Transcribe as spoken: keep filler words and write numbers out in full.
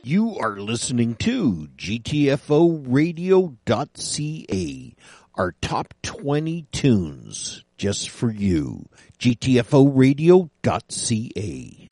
You are listening to G T F O radio dot C A, our top twenty tunes just for you. G T F O radio dot C A.